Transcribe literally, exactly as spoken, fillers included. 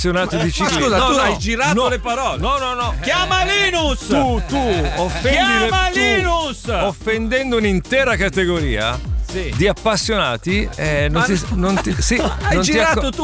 appassionato di ciclismo. Scusa, no, tu no, hai girato no, le parole. No, no, no. Chiama Linus! Tu, tu, offendi Chiama le, tu, Linus! offendendo un'intera categoria Sì. di appassionati, eh, non, ti, non ti, sì, Hai non ti girato acco- tu